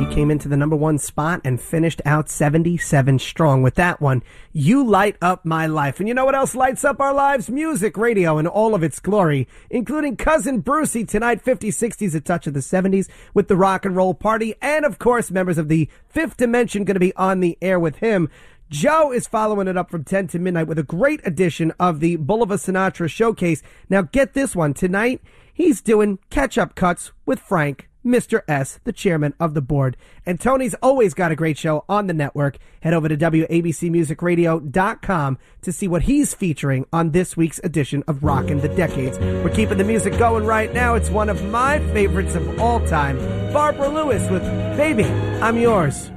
He came into the number one spot and finished out 77 strong with that one, You Light Up My Life. And you know what else lights up our lives? Music, radio, in all of its glory, including Cousin Brucey tonight, 50s, 60s, a touch of the 70s with the Rock and Roll Party. And, of course, members of the Fifth Dimension going to be on the air with him. Joe is following it up from 10 to midnight with a great edition of the Boulevard Sinatra Showcase. Now, get this one. Tonight, he's doing catch-up cuts with Frank, Mr. S., the chairman of the board. And Tony's always got a great show on the network. Head over to WABCMusicRadio.com to see what he's featuring on this week's edition of Rockin' the Decades. We're keeping the music going right now. It's one of my favorites of all time. Barbara Lewis with Baby, I'm Yours.